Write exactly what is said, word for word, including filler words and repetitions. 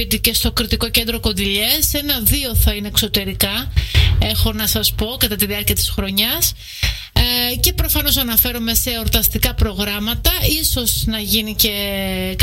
Street και στο Κρητικό Κέντρο Κοντιλιές. Ένα-δύο θα είναι εξωτερικά, έχω να σας πω, κατά τη διάρκεια της χρονιάς. Ε, και προφανώς αναφέρομαι σε εορταστικά προγράμματα. Ίσως να γίνει και